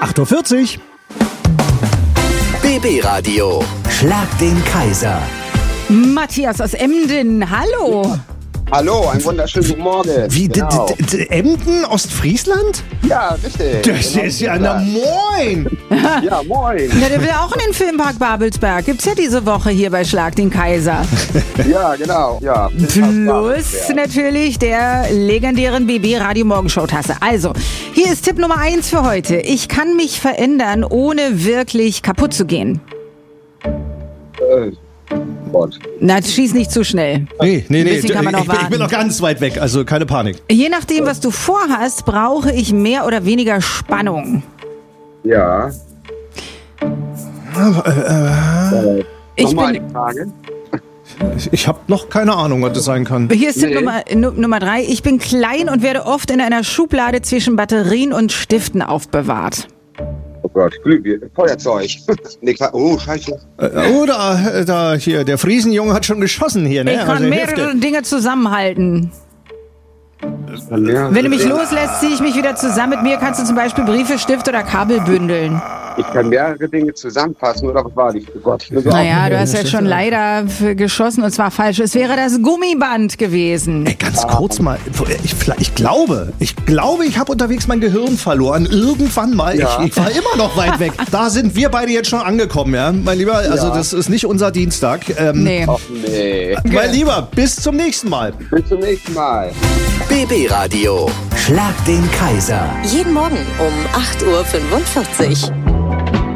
8:40 Uhr. BB Radio. Schlag den Kaiser. Matthias aus Emden, hallo. Hallo, einen wunderschönen guten Morgen. Wie, Genau. Emden, Ostfriesland? Ja, richtig. Das ist ja, na moin! Ja, moin. Ja, der will auch in den Filmpark Babelsberg. Gibt's ja diese Woche hier bei Schlag den Kaiser. Ja, genau. Ja. Plus natürlich der legendären BB Radio Morgenshow Tasse. Also, hier ist Tipp Nummer 1 für heute. Ich kann mich verändern, ohne wirklich kaputt zu gehen. Gott. Na, schieß nicht zu schnell. Nee. bisschen kann man noch Ich bin warten. noch ganz weit weg, also keine Panik. Je nachdem, was du vorhast, brauche ich mehr oder weniger Spannung. Ja. Ich Nochmal bin, die Frage. Ich habe noch keine Ahnung, was das sein kann. hier ist Tipp Nee. Nummer 3. Ich bin klein und werde oft in einer Schublade zwischen Batterien und Stiften aufbewahrt. Oh Gott, Glühbirne, Feuerzeug. Nee, oh, scheiße. Da hier, der Friesenjunge hat schon geschossen hier, ne? Ich kann Also mehrere Hefte. Dinge zusammenhalten. Ja. Wenn du mich loslässt, ziehe ich mich wieder zusammen. Mit mir kannst du zum Beispiel Briefe, Stift oder Kabel bündeln. Ich kann mehrere Dinge zusammenfassen, oder was war das? Oh Gott. Naja, du hast jetzt schon leider geschossen und zwar falsch. Es wäre das Gummiband gewesen. Ey, ganz kurz mal, ich glaube, ich habe unterwegs mein Gehirn verloren. Irgendwann mal, Ja. ich war immer noch weit weg. Da sind wir beide jetzt schon angekommen, ja? Mein Lieber, also das ist nicht unser Dienstag. Nee. Ach nee. Mein Lieber, bis zum nächsten Mal. Bis zum nächsten Mal. BB Radio. Schlag den Kaiser. Jeden Morgen um 8:45 Uhr.